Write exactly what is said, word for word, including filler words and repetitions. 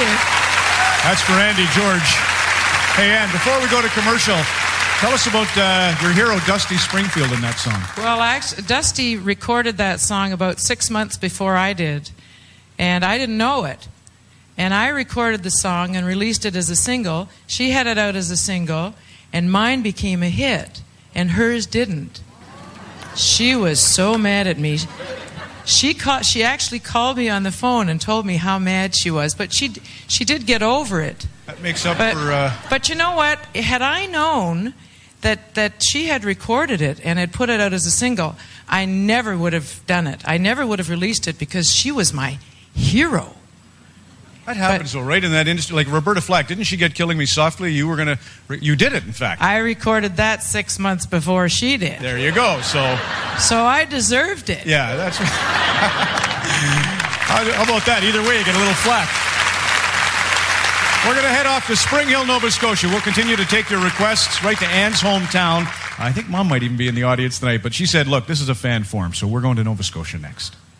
kidding. That's for Andy George. Hey, Ann, before we go to commercial, tell us about uh, your hero, Dusty Springfield, in that song. Well, actually, Dusty recorded that song about six months before I did, and I didn't know it. And I recorded the song and released it as a single. She had it out as a single, and mine became a hit, and hers didn't. She was so mad at me. She call, she actually called me on the phone and told me how mad she was, but she she did get over it. That makes up but, for... Uh... But you know what? Had I known that, that she had recorded it and had put it out as a single, I never would have done it. I never would have released it because she was my hero. That happens, but, though, right, in that industry. Like Roberta Flack, didn't she get Killing Me Softly? You were going to... You did it, in fact. I recorded that six months before she did. There you go, so... So I deserved it. Yeah, that's... How about that? Either way, you get a little flack. We're going to head off to Spring Hill, Nova Scotia. We'll continue to take your requests right to Ann's hometown. I think Mom might even be in the audience tonight, but she said, look, this is a fan forum, so we're going to Nova Scotia next.